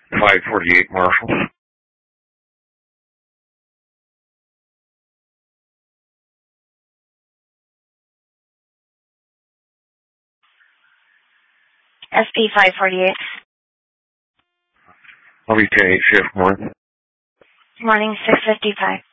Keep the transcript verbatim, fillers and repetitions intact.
five forty-eight Marshall. S P five forty-eight. I'll be ten eight shift morning. Morning, six fifty-five.